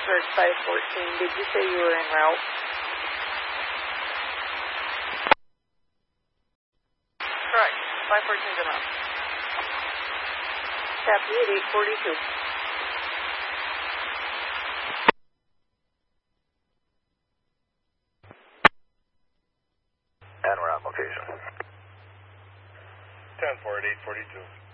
heard 514. Did you say you were en route? Correct. 514's en route. Copy at 842. En route location. 10-4 at 842.